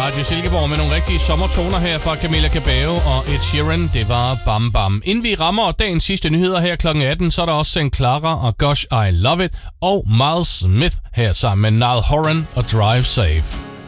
Radio Silkeborg med nogle rigtige sommertoner her fra Camila Cabello og Ed Sheeran. Det var Bam Bam. Inden vi rammer dagens sidste nyheder her kl. 18, så er der også St. Clara og Gosh I Love It og Miles Smith her sammen med Niall Horan og Drive Safe.